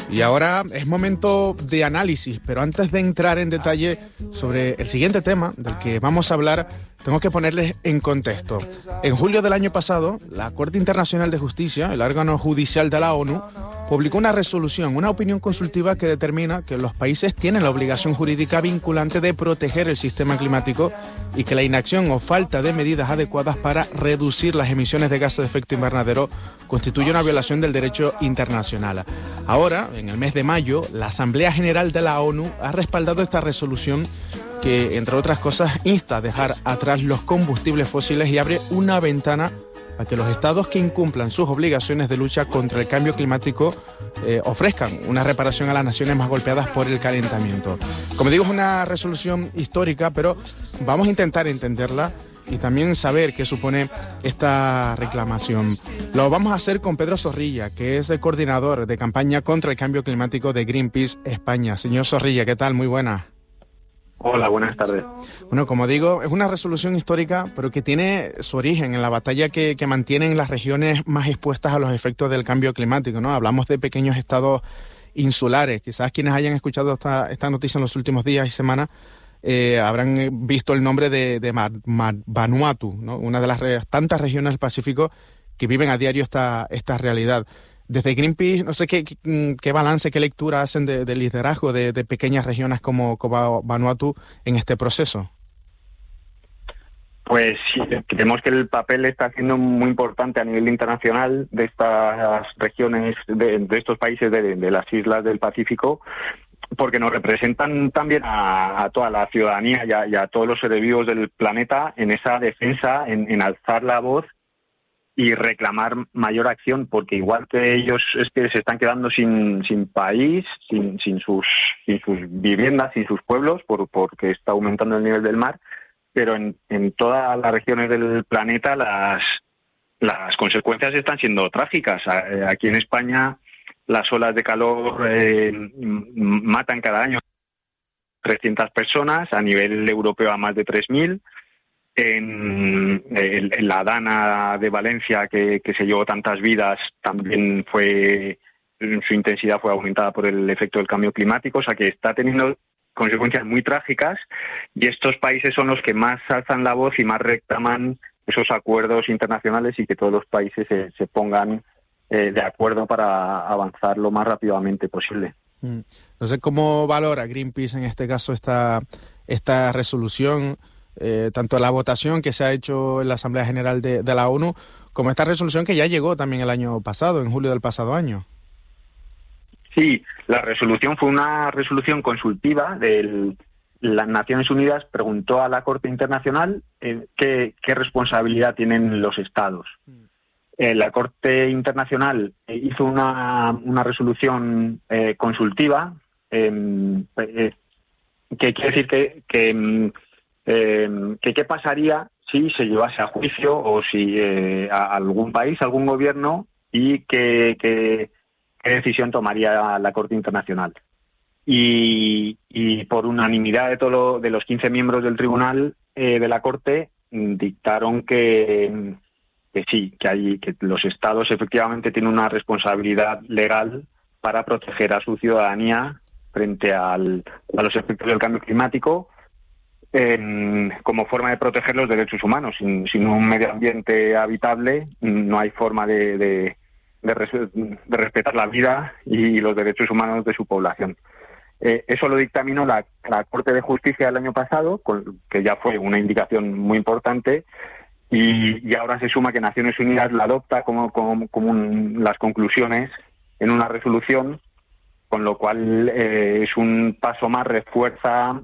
Y ahora es momento de análisis, pero antes de entrar en detalle sobre el siguiente tema del que vamos a hablar, tengo que ponerles en contexto. En julio del año pasado, la Corte Internacional de Justicia, el órgano judicial de la ONU, publicó una resolución, una opinión consultiva que determina que los países tienen la obligación jurídica vinculante de proteger el sistema climático y que la inacción o falta de medidas adecuadas para reducir las emisiones de gases de efecto invernadero constituye una violación del derecho internacional. Ahora, en el mes de mayo, la Asamblea General de la ONU ha respaldado esta resolución que, entre otras cosas, insta a dejar atrás los combustibles fósiles y abre una ventana a que los estados que incumplan sus obligaciones de lucha contra el cambio climático ofrezcan una reparación a las naciones más golpeadas por el calentamiento. Como digo, es una resolución histórica, pero vamos a intentar entenderla y también saber qué supone esta reclamación. Lo vamos a hacer con Pedro Zorrilla, que es el coordinador de campaña contra el cambio climático de Greenpeace España. Señor Zorrilla, ¿qué tal? Muy buenas. Hola, buenas tardes. Bueno, como digo, es una resolución histórica, pero que tiene su origen en la batalla que mantienen las regiones más expuestas a los efectos del cambio climático, ¿no? Hablamos de pequeños estados insulares. Quizás quienes hayan escuchado esta noticia en los últimos días y semanas habrán visto el nombre de Vanuatu, ¿no? Una de las tantas regiones del Pacífico que viven a diario esta realidad. Desde Greenpeace, no sé qué balance, qué lectura hacen del liderazgo de pequeñas regiones como Vanuatu en este proceso. Pues sí, creemos que el papel está siendo muy importante a nivel internacional de estas regiones, de estos países de las islas del Pacífico, porque nos representan también a toda la ciudadanía y a todos los seres vivos del planeta en esa defensa, en alzar la voz y reclamar mayor acción, porque igual que ellos es que se están quedando sin país, sin sus viviendas, sin sus pueblos, porque está aumentando el nivel del mar, pero en todas las regiones del planeta las consecuencias están siendo trágicas. Aquí en España las olas de calor matan cada año 300 personas, a nivel europeo a más de 3.000. En la Dana de Valencia, que se llevó tantas vidas, también su intensidad fue aumentada por el efecto del cambio climático, o sea que está teniendo consecuencias muy trágicas, y estos países son los que más alzan la voz y más reclaman esos acuerdos internacionales y que todos los países se pongan de acuerdo para avanzar lo más rápidamente posible. No sé cómo valora Greenpeace en este caso esta resolución, tanto la votación que se ha hecho en la Asamblea General de la ONU, como esta resolución que ya llegó también el año pasado, en julio del pasado año. Sí, la resolución fue una resolución consultiva de las Naciones Unidas. Preguntó a la Corte Internacional qué responsabilidad tienen los estados. La Corte Internacional hizo una resolución consultiva, que quiere decir que qué pasaría si se llevase a juicio o si a algún país, algún gobierno, y qué decisión tomaría la Corte Internacional. Y por unanimidad de los 15 miembros del tribunal de la Corte dictaron que sí, que los estados efectivamente tienen una responsabilidad legal para proteger a su ciudadanía frente a los efectos del cambio climático, como forma de proteger los derechos humanos. Sin un medio ambiente habitable no hay forma de respetar la vida y los derechos humanos de su población. Eso lo dictaminó la Corte de Justicia el año pasado, que ya fue una indicación muy importante, y ahora se suma que Naciones Unidas la adopta como las conclusiones en una resolución, con lo cual es un paso más, refuerza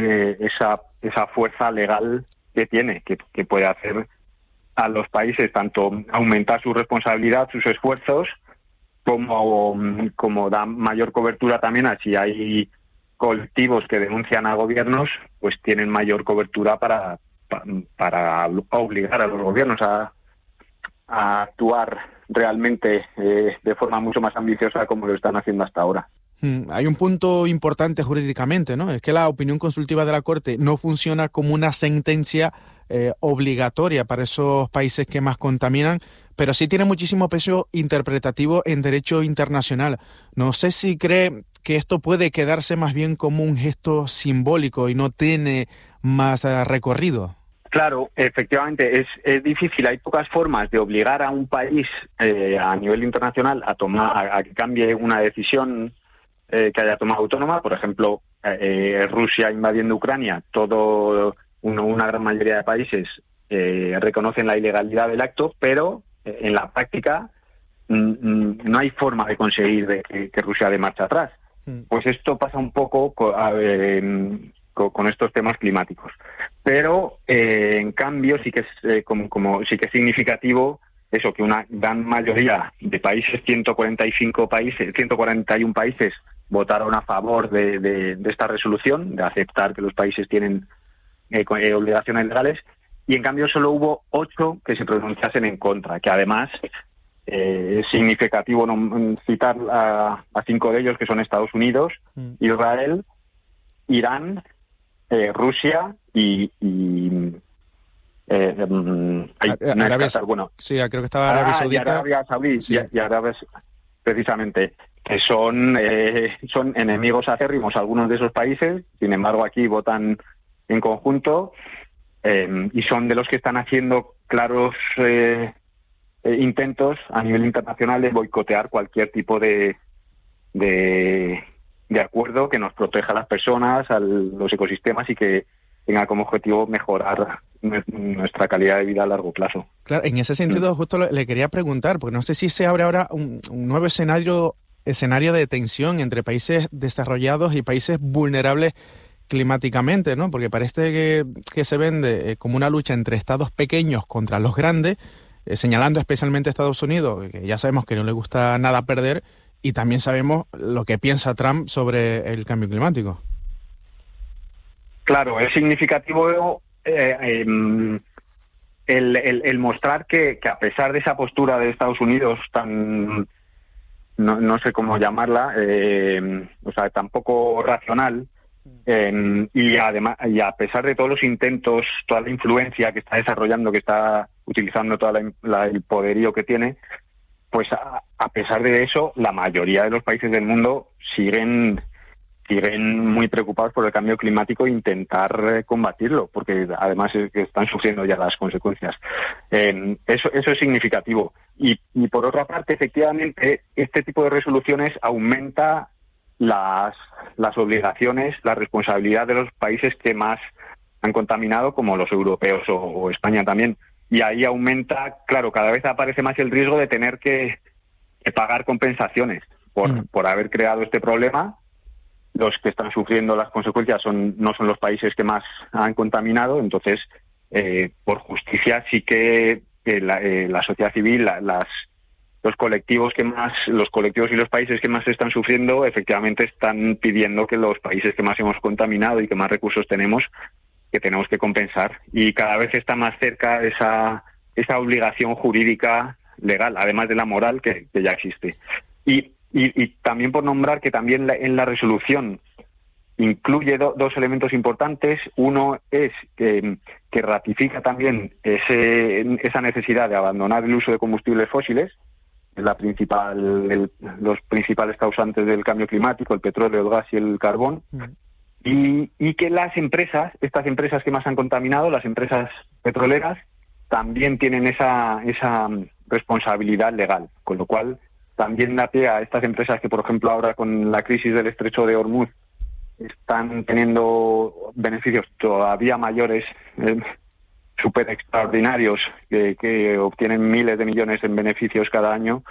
esa fuerza legal que tiene, que puede hacer a los países tanto aumentar su responsabilidad, sus esfuerzos, como da mayor cobertura también a si hay colectivos que denuncian a gobiernos, pues tienen mayor cobertura para obligar a los gobiernos a actuar realmente de forma mucho más ambiciosa como lo están haciendo hasta ahora. Hay un punto importante jurídicamente, ¿no? Es que la opinión consultiva de la Corte no funciona como una sentencia obligatoria para esos países que más contaminan, pero sí tiene muchísimo peso interpretativo en derecho internacional. No sé si cree que esto puede quedarse más bien como un gesto simbólico y no tiene más recorrido. Claro, efectivamente, es difícil. Hay pocas formas de obligar a un país a nivel internacional a que cambie una decisión que haya tomado autónoma. Por ejemplo, Rusia invadiendo Ucrania, una gran mayoría de países reconocen la ilegalidad del acto, pero en la práctica no hay forma de conseguir que Rusia dé marcha atrás. Pues esto pasa un poco con estos temas climáticos. Pero, en cambio, sí que es sí que es significativo eso, que una gran mayoría de países, 141 países, votaron a favor de esta resolución, de aceptar que los países tienen obligaciones legales, y en cambio solo hubo 8 que se pronunciasen en contra, que además es significativo citar a 5 de ellos, que son Estados Unidos, Israel, Irán, Rusia y Arabia, bueno, sí, creo que estaba Arabia Saudita. Y Arabia Saudí, sí. y Arabia, precisamente, que son enemigos acérrimos algunos de esos países. Sin embargo, aquí votan en conjunto y son de los que están haciendo claros intentos a nivel internacional de boicotear cualquier tipo de acuerdo que nos proteja a las personas, a los ecosistemas y que tenga como objetivo mejorar nuestra calidad de vida a largo plazo. Claro, en ese sentido justo le quería preguntar, porque no sé si se abre ahora un nuevo escenario de tensión entre países desarrollados y países vulnerables climáticamente, ¿no? Porque parece que se vende como una lucha entre estados pequeños contra los grandes, señalando especialmente a Estados Unidos, que ya sabemos que no le gusta nada perder, y también sabemos lo que piensa Trump sobre el cambio climático. Claro, es significativo el mostrar que a pesar de esa postura de Estados Unidos tan, no sé cómo llamarla, tan poco racional, y además, y a pesar de todos los intentos, toda la influencia que está desarrollando, que está utilizando todo el poderío que tiene, pues a pesar de eso, la mayoría de los países del mundo siguen muy preocupados por el cambio climático e intentar combatirlo, porque además es que están sufriendo ya las consecuencias. Eso es significativo. Y por otra parte, efectivamente, este tipo de resoluciones aumenta las obligaciones, la responsabilidad de los países que más han contaminado, como los europeos o España también. Y ahí aumenta, claro, cada vez aparece más el riesgo de tener que pagar compensaciones por haber creado este problema. Los que están sufriendo las consecuencias no son los países que más han contaminado. Entonces, por justicia, sí que la sociedad civil, los colectivos y los países que más están sufriendo, efectivamente están pidiendo que los países que más hemos contaminado y que más recursos tenemos, que tenemos que compensar. Y cada vez está más cerca esa obligación jurídica legal, además de la moral que ya existe. Y también por nombrar que también en la resolución incluye dos elementos importantes. Uno es que ratifica también esa necesidad de abandonar el uso de combustibles fósiles, los principales causantes del cambio climático, el petróleo, el gas y el carbón, y que estas empresas que más han contaminado, las empresas petroleras, también tienen esa responsabilidad legal, con lo cual también da pie a estas empresas que, por ejemplo, ahora con la crisis del estrecho de Hormuz están teniendo beneficios todavía mayores, súper extraordinarios, que obtienen miles de millones en beneficios cada año,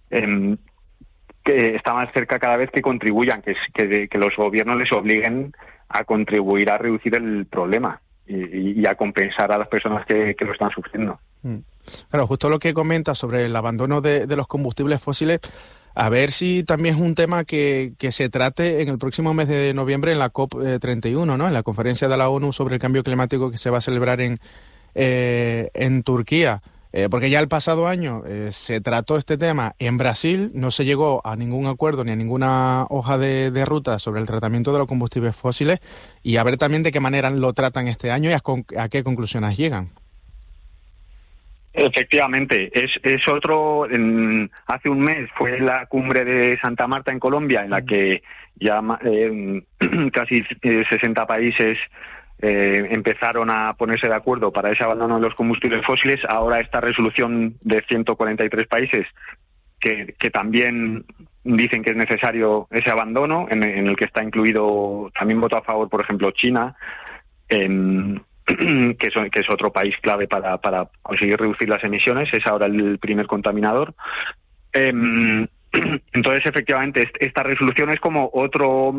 que está más cerca cada vez que contribuyan, que los gobiernos les obliguen a contribuir a reducir el problema y a compensar a las personas que lo están sufriendo. Claro, justo lo que comenta sobre el abandono de los combustibles fósiles, a ver si también es un tema que se trate en el próximo mes de noviembre en la COP31, ¿no? En la conferencia de la ONU sobre el cambio climático que se va a celebrar en Turquía. Porque ya el pasado año se trató este tema en Brasil, no se llegó a ningún acuerdo ni a ninguna hoja de ruta sobre el tratamiento de los combustibles fósiles, y a ver también de qué manera lo tratan este año y a qué conclusiones llegan. Efectivamente, es otro. Hace un mes fue la cumbre de Santa Marta en Colombia, en la que ya casi 60 países empezaron a ponerse de acuerdo para ese abandono de los combustibles fósiles. Ahora esta resolución de 143 países que también dicen que es necesario ese abandono, en el que está incluido, también votó a favor, por ejemplo, China, que es otro país clave para conseguir reducir las emisiones, es ahora el primer contaminador. Entonces, efectivamente, esta resolución es como otro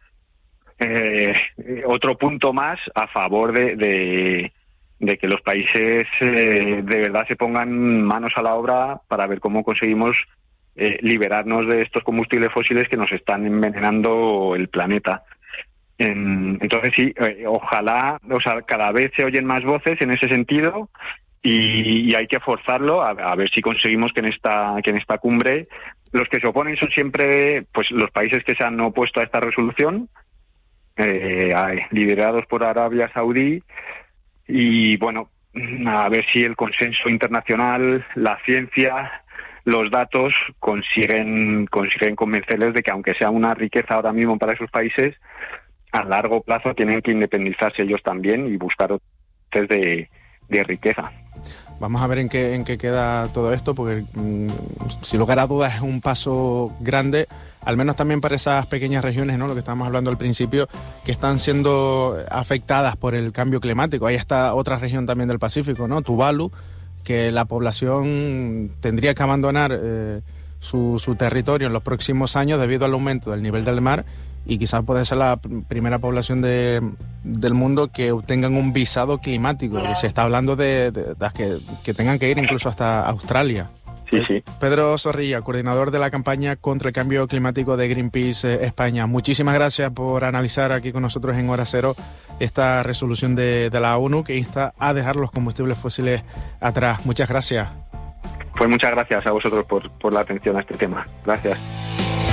punto más a favor de que los países de verdad se pongan manos a la obra para ver cómo conseguimos liberarnos de estos combustibles fósiles que nos están envenenando el planeta. Entonces sí, ojalá, cada vez se oyen más voces en ese sentido y hay que forzarlo a ver si conseguimos que en esta cumbre los que se oponen son siempre pues los países que se han opuesto a esta resolución, liderados por Arabia Saudí, y bueno, a ver si el consenso internacional, la ciencia, los datos consiguen convencerles de que aunque sea una riqueza ahora mismo para esos países, a largo plazo tienen que independizarse ellos también y buscar otros de riqueza. Vamos a ver en qué queda todo esto, porque sin lugar a dudas es un paso grande, al menos también para esas pequeñas regiones, ¿no? Lo que estábamos hablando al principio, que están siendo afectadas por el cambio climático. Ahí está otra región también del Pacífico, ¿no? Tuvalu, que la población tendría que abandonar su territorio en los próximos años debido al aumento del nivel del mar, y quizás puede ser la primera población del mundo que obtengan un visado climático. Se está hablando de que tengan que ir incluso hasta Australia. Sí. Pedro Zorrilla, coordinador de la campaña contra el cambio climático de Greenpeace España. Muchísimas gracias por analizar aquí con nosotros en Hora Cero esta resolución de la ONU que insta a dejar los combustibles fósiles atrás. Muchas gracias. Pues muchas gracias a vosotros por la atención a este tema. Gracias.